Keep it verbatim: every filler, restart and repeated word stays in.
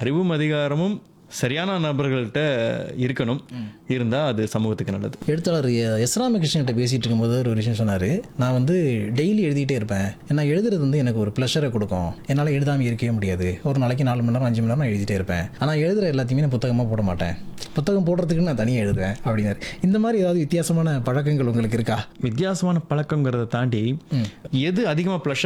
அறிவும் அதிகாரமும் சரியான நபர்கள்ட்ட இருக்கணும். இருந்தால் அது சமூகத்துக்கு நல்லது. எழுத்தாளர் எஸ் ராமகிருஷ்ணன்கிட்ட பேசிகிட்டு இருக்கும்போது ஒரு விஷயம் சொன்னார். நான் வந்து டெய்லி எழுதிட்டே இருப்பேன். ஏன்னா எழுதுறது வந்து எனக்கு ஒரு ப்ளஷரை கொடுக்கும். என்னால் எழுதாமல் இருக்கவே முடியாது. ஒரு நாளைக்கு நாலு மணி நேரம் அஞ்சு மணி நேரம் நான் எழுதிட்டே இருப்பேன். ஆனால் எழுதுகிற எல்லாத்தையுமே நான் புத்தகமாக போட மாட்டேன். புத்தகம் போடுறதுக்கு நான் தனியாக எழுதுவேன் அப்படின்னாரு. இந்த மாதிரி ஏதாவது வித்தியாசமான பழக்கங்கள் உங்களுக்கு இருக்கா? வித்தியாசமான பழக்கங்கிறத தாண்டி எது அதிகமாக ப்ளஷர்